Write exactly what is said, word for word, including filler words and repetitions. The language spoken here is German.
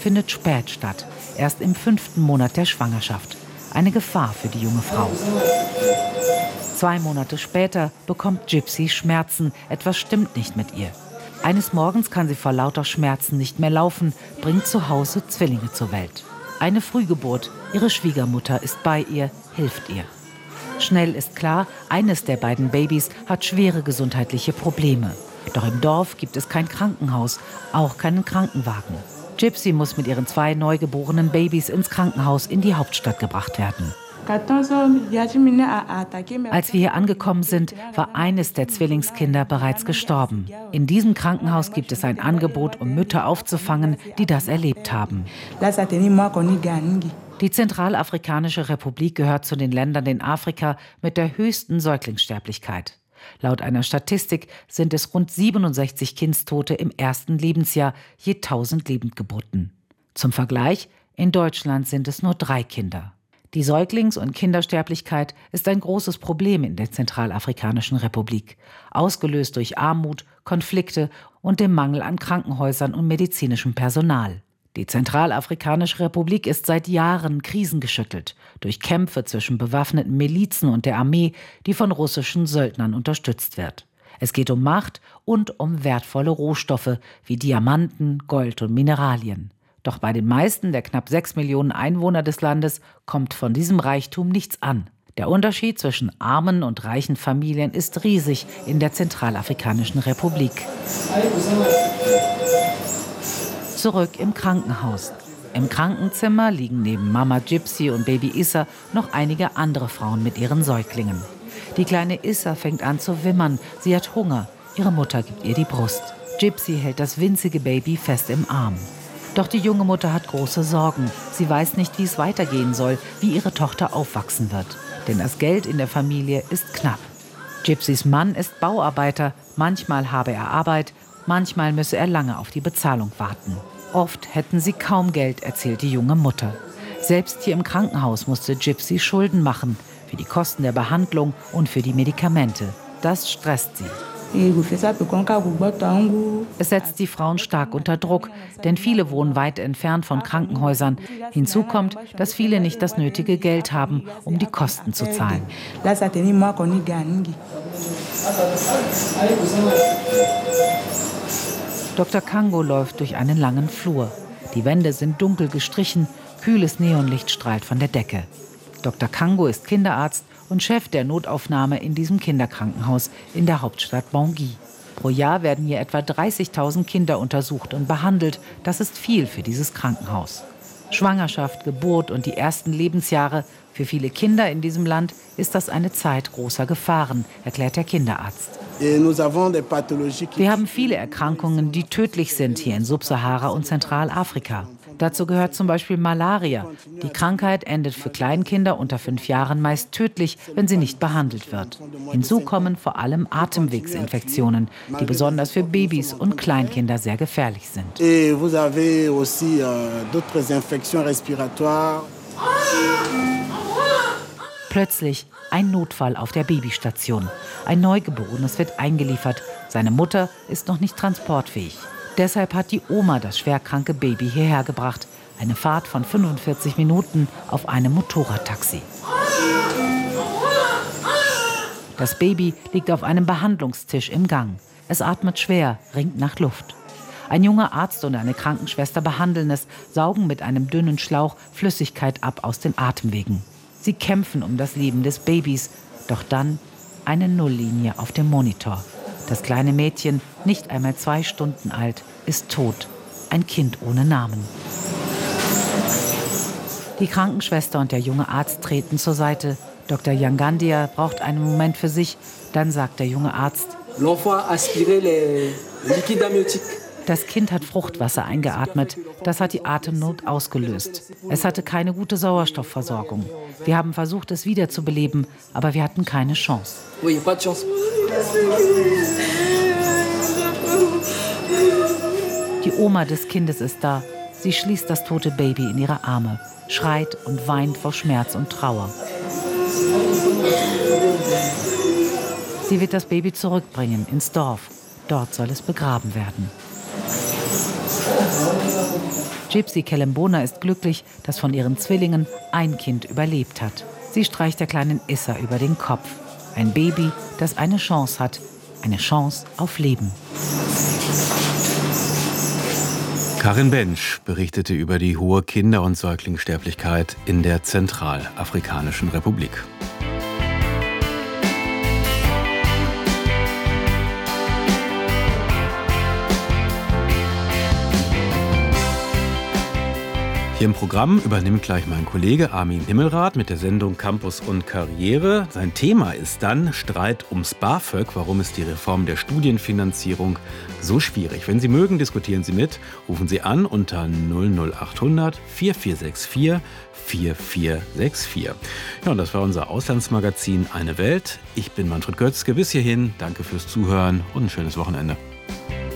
findet spät statt, erst im fünften Monat der Schwangerschaft. Eine Gefahr für die junge Frau. Zwei Monate später bekommt Gypsy Schmerzen. Etwas stimmt nicht mit ihr. Eines Morgens kann sie vor lauter Schmerzen nicht mehr laufen, bringt zu Hause Zwillinge zur Welt. Eine Frühgeburt. Ihre Schwiegermutter ist bei ihr, hilft ihr. Schnell ist klar, eines der beiden Babys hat schwere gesundheitliche Probleme. Doch im Dorf gibt es kein Krankenhaus, auch keinen Krankenwagen. Gypsy muss mit ihren zwei neugeborenen Babys ins Krankenhaus in die Hauptstadt gebracht werden. Als wir hier angekommen sind, war eines der Zwillingskinder bereits gestorben. In diesem Krankenhaus gibt es ein Angebot, um Mütter aufzufangen, die das erlebt haben. Die Zentralafrikanische Republik gehört zu den Ländern in Afrika mit der höchsten Säuglingssterblichkeit. Laut einer Statistik sind es rund siebenundsechzig Kindstote im ersten Lebensjahr je tausend Lebendgeburten. Zum Vergleich, in Deutschland sind es nur drei Kinder. Die Säuglings- und Kindersterblichkeit ist ein großes Problem in der Zentralafrikanischen Republik, ausgelöst durch Armut, Konflikte und den Mangel an Krankenhäusern und medizinischem Personal. Die Zentralafrikanische Republik ist seit Jahren krisengeschüttelt durch Kämpfe zwischen bewaffneten Milizen und der Armee, die von russischen Söldnern unterstützt wird. Es geht um Macht und um wertvolle Rohstoffe wie Diamanten, Gold und Mineralien. Doch bei den meisten der knapp sechs Millionen Einwohner des Landes kommt von diesem Reichtum nichts an. Der Unterschied zwischen armen und reichen Familien ist riesig in der Zentralafrikanischen Republik. Zurück im Krankenhaus. Im Krankenzimmer liegen neben Mama Gypsy und Baby Issa noch einige andere Frauen mit ihren Säuglingen. Die kleine Issa fängt an zu wimmern. Sie hat Hunger. Ihre Mutter gibt ihr die Brust. Gypsy hält das winzige Baby fest im Arm. Doch die junge Mutter hat große Sorgen. Sie weiß nicht, wie es weitergehen soll, wie ihre Tochter aufwachsen wird. Denn das Geld in der Familie ist knapp. Gypsys Mann ist Bauarbeiter. Manchmal habe er Arbeit, manchmal müsse er lange auf die Bezahlung warten. Oft hätten sie kaum Geld, erzählt die junge Mutter. Selbst hier im Krankenhaus musste Gypsy Schulden machen. Für die Kosten der Behandlung und für die Medikamente. Das stresst sie. Es setzt die Frauen stark unter Druck, denn viele wohnen weit entfernt von Krankenhäusern. Hinzu kommt, dass viele nicht das nötige Geld haben, um die Kosten zu zahlen. Doktor Kango läuft durch einen langen Flur. Die Wände sind dunkel gestrichen, kühles Neonlicht strahlt von der Decke. Doktor Kango ist Kinderarzt und Chef der Notaufnahme in diesem Kinderkrankenhaus in der Hauptstadt Bangui. Pro Jahr werden hier etwa dreißigtausend Kinder untersucht und behandelt. Das ist viel für dieses Krankenhaus. Schwangerschaft, Geburt und die ersten Lebensjahre. Für viele Kinder in diesem Land ist das eine Zeit großer Gefahren, erklärt der Kinderarzt. Wir haben viele Erkrankungen, die tödlich sind hier in Subsahara und Zentralafrika. Dazu gehört zum Beispiel Malaria. Die Krankheit endet für Kleinkinder unter fünf Jahren meist tödlich, wenn sie nicht behandelt wird. Hinzu kommen vor allem Atemwegsinfektionen, die besonders für Babys und Kleinkinder sehr gefährlich sind. Plötzlich ein Notfall auf der Babystation. Ein Neugeborenes wird eingeliefert. Seine Mutter ist noch nicht transportfähig. Deshalb hat die Oma das schwerkranke Baby hierher gebracht. Eine Fahrt von fünfundvierzig Minuten auf einem Motorradtaxi. Das Baby liegt auf einem Behandlungstisch im Gang. Es atmet schwer, ringt nach Luft. Ein junger Arzt und eine Krankenschwester behandeln es, saugen mit einem dünnen Schlauch Flüssigkeit ab aus den Atemwegen. Sie kämpfen um das Leben des Babys. Doch dann eine Nulllinie auf dem Monitor. Das kleine Mädchen, nicht einmal zwei Stunden alt, ist tot. Ein Kind ohne Namen. Die Krankenschwester und der junge Arzt treten zur Seite. Doktor Yangandia braucht einen Moment für sich. Dann sagt der junge Arzt: Das Kind hat Fruchtwasser eingeatmet. Das hat die Atemnot ausgelöst. Es hatte keine gute Sauerstoffversorgung. Wir haben versucht, es wiederzubeleben, aber wir hatten keine Chance. Die Oma des Kindes ist da. Sie schließt das tote Baby in ihre Arme, schreit und weint vor Schmerz und Trauer. Sie wird das Baby zurückbringen ins Dorf. Dort soll es begraben werden. Gypsy Kelembona ist glücklich, dass von ihren Zwillingen ein Kind überlebt hat. Sie streicht der kleinen Issa über den Kopf. Ein Baby, das eine Chance hat. Eine Chance auf Leben. Karin Bensch berichtete über die hohe Kinder- und Säuglingssterblichkeit in der Zentralafrikanischen Republik. Hier im Programm übernimmt gleich mein Kollege Armin Himmelrath mit der Sendung Campus und Karriere. Sein Thema ist dann Streit ums BAföG. Warum ist die Reform der Studienfinanzierung so schwierig? Wenn Sie mögen, diskutieren Sie mit. Rufen Sie an unter null null acht hundert vier vier sechs vier vier vier sechs vier. Ja, und das war unser Auslandsmagazin Eine Welt. Ich bin Manfred Götzke. Bis hierhin. Danke fürs Zuhören und ein schönes Wochenende.